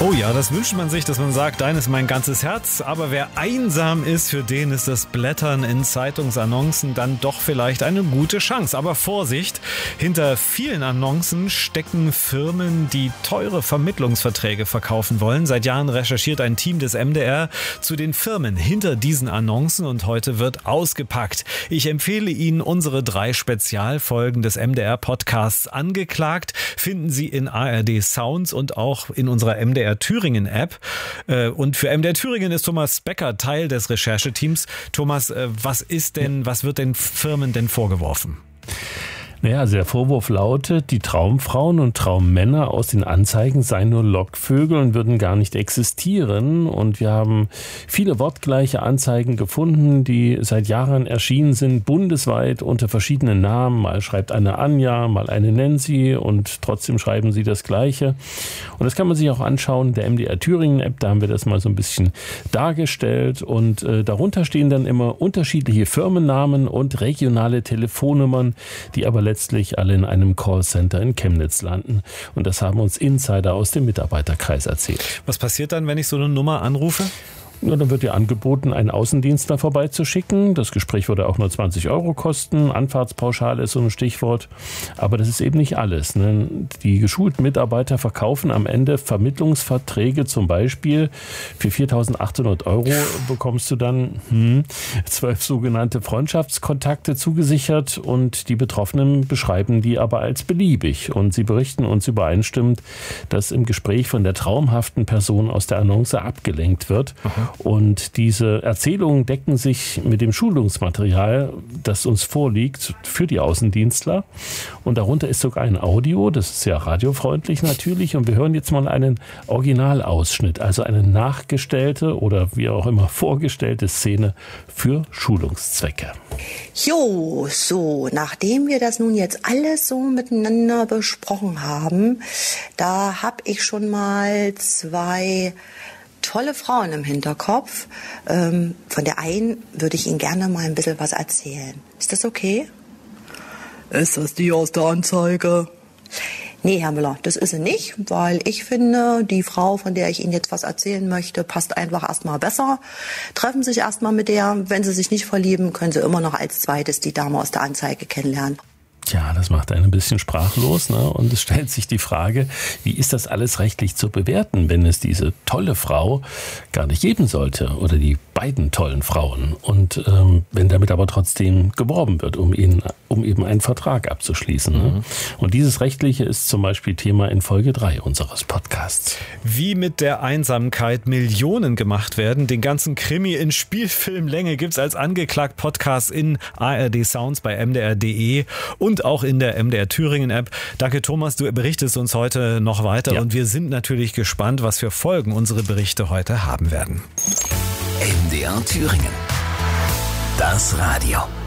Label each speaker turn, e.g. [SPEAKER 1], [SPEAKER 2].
[SPEAKER 1] Oh ja, das wünscht man sich, dass man sagt, dein ist mein ganzes Herz. Aber wer einsam ist, für den ist das Blättern in Zeitungsannoncen dann doch vielleicht eine gute Chance. Aber Vorsicht, hinter vielen Annoncen stecken Firmen, die teure Vermittlungsverträge verkaufen wollen. Seit Jahren recherchiert ein Team des MDR zu den Firmen hinter diesen Annoncen und heute wird ausgepackt. Ich empfehle Ihnen unsere 3 Spezialfolgen des MDR-Podcasts Angeklagt. Finden Sie in ARD Sounds und auch in unserer MDR Thüringen App. Und für MDR Thüringen ist Thomas Becker Teil des Rechercheteams. Thomas, was wird den Firmen denn vorgeworfen?
[SPEAKER 2] Naja, also der Vorwurf lautet, die Traumfrauen und Traummänner aus den Anzeigen seien nur Lockvögel und würden gar nicht existieren. Und wir haben viele wortgleiche Anzeigen gefunden, die seit Jahren erschienen sind, bundesweit unter verschiedenen Namen. Mal schreibt eine Anja, mal eine Nancy und trotzdem schreiben sie das Gleiche. Und das kann man sich auch anschauen, der MDR Thüringen App, da haben wir das mal so ein bisschen dargestellt. Und darunter stehen dann immer unterschiedliche Firmennamen und regionale Telefonnummern, die aber letztlich alle in einem Callcenter in Chemnitz landen. Und das haben uns Insider aus dem Mitarbeiterkreis erzählt.
[SPEAKER 1] Was passiert dann, wenn ich so eine Nummer anrufe?
[SPEAKER 2] Ja, dann wird dir angeboten, einen Außendienstler vorbeizuschicken. Das Gespräch würde auch nur 20 € kosten. Anfahrtspauschale ist so ein Stichwort. Aber das ist eben nicht alles, ne? Die geschulten Mitarbeiter verkaufen am Ende Vermittlungsverträge, zum Beispiel für 4.800 € bekommst du dann 12 sogenannte Freundschaftskontakte zugesichert und die Betroffenen beschreiben die aber als beliebig. Und sie berichten uns übereinstimmend, dass im Gespräch von der traumhaften Person aus der Annonce abgelenkt wird. Aha. Und diese Erzählungen decken sich mit dem Schulungsmaterial, das uns vorliegt für die Außendienstler. Und darunter ist sogar ein Audio, das ist sehr radiofreundlich natürlich. Und wir hören jetzt mal einen Originalausschnitt, also eine nachgestellte oder wie auch immer vorgestellte Szene für Schulungszwecke.
[SPEAKER 3] Jo, so, nachdem wir das nun jetzt alles so miteinander besprochen haben, da habe ich schon mal 2 tolle Frauen im Hinterkopf. Von der einen würde ich Ihnen gerne mal ein bisschen was erzählen. Ist das okay? Ist das die aus der Anzeige? Nee, Herr Müller, das ist sie nicht, weil ich finde, die Frau, von der ich Ihnen jetzt was erzählen möchte, passt einfach erstmal besser. Treffen sich erstmal mit der. Wenn Sie sich nicht verlieben, können Sie immer noch als zweites die Dame aus der Anzeige kennenlernen.
[SPEAKER 2] Tja, das macht einen ein bisschen sprachlos, ne? Und es stellt sich die Frage, wie ist das alles rechtlich zu bewerten, wenn es diese tolle Frau gar nicht geben sollte oder die beiden tollen Frauen und wenn damit aber trotzdem geworben wird, um eben einen Vertrag abzuschließen. Ne? Und dieses Rechtliche ist zum Beispiel Thema in Folge 3 unseres Podcasts.
[SPEAKER 1] Wie mit der Einsamkeit Millionen gemacht werden, den ganzen Krimi in Spielfilmlänge gibt's als Angeklagt-Podcast in ARD Sounds bei mdr.de und auch in der MDR Thüringen App. Danke Thomas, du berichtest uns heute noch weiter und wir sind natürlich gespannt, was für Folgen unsere Berichte heute haben werden.
[SPEAKER 4] MDR Thüringen. Das Radio.